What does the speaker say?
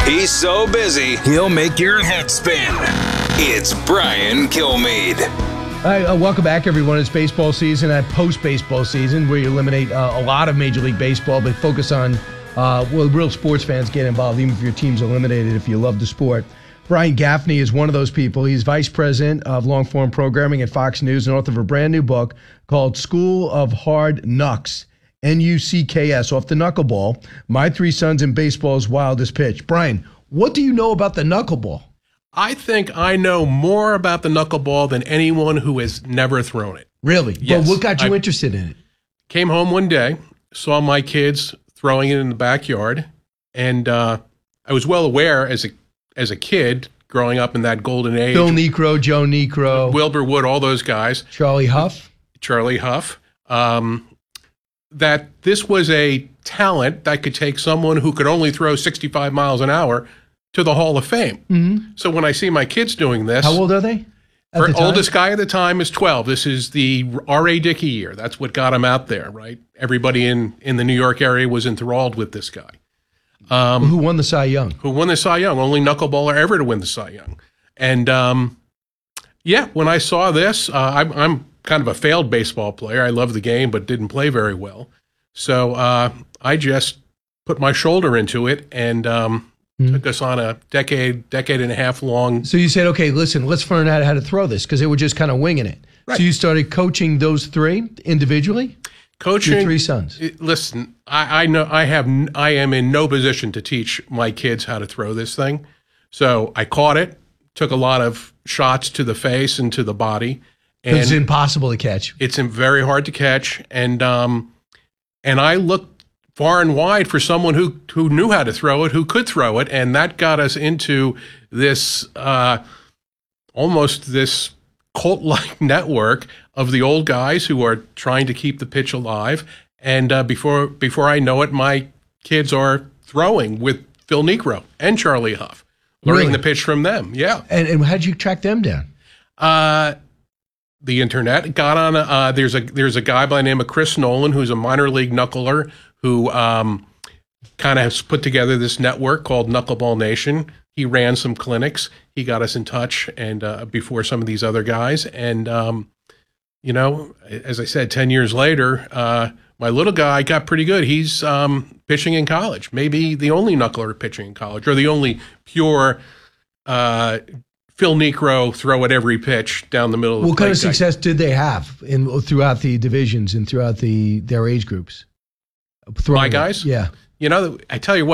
He's so busy, he'll make your head spin. It's Brian Kilmeade. Welcome back, everyone. It's baseball season, post-baseball season, where you eliminate a lot of Major League Baseball, but focus on, real sports fans get involved, even if your team's eliminated, if you love the sport. Brian Gaffney is one of those people. He's vice president of long-form programming at Fox News and author of a brand new book called School of Hard Knucks, N-U-C-K-S, off the knuckleball, My Three Sons in Baseball's Wildest Pitch. Brian, what do you know about the knuckleball? I think I know more about the knuckleball than anyone who has never thrown it. Really? Yes. Well, what got you interested in it? Came home one day, saw my kids throwing it in the backyard, and I was well aware as a kid growing up in that golden age. Bill Niekro, Joe Niekro. Wilbur Wood, all those guys. Charlie Huff, that this was a talent that could take someone who could only throw 65 miles an hour to the Hall of Fame. Mm-hmm. So when I see my kids doing this. How old are they? Our oldest guy at the time is 12. This is the R.A. Dickey year. That's what got him out there, right? Everybody in the New York area was enthralled with this guy. Who won the Cy Young? Only knuckleballer ever to win the Cy Young. And, when I saw this, I'm kind of a failed baseball player. I love the game, but didn't play very well. So I just put my shoulder into it and took us on a decade and a half long. So you said, okay, listen, let's find out how to throw this, because they were just kind of winging it. Right. So you started coaching those three individually? Coaching your three sons. Listen, I know I am in no position to teach my kids how to throw this thing. So I caught it, took a lot of shots to the face and to the body. And it's impossible to catch. It's very hard to catch. And I looked far and wide for someone who knew how to throw it, who could throw it. And that got us into this almost this cult-like network of the old guys who are trying to keep the pitch alive. And before I know it, my kids are throwing with Phil Niekro and Charlie Huff, learning the pitch from them. Yeah. And how'd you track them down? The internet got on. There's a guy by the name of Chris Nolan, who's a minor league knuckler who kind of has put together this network called Knuckleball Nation. He ran some clinics. He got us in touch, and before some of these other guys. And as I said, 10 years later, my little guy got pretty good. He's pitching in college, maybe the only knuckler pitching in college, or the only pure Phil Niekro throw at every pitch down the middle of the plate. What kind of success did they have throughout the divisions and throughout their age groups? My guys? Yeah. I tell you what.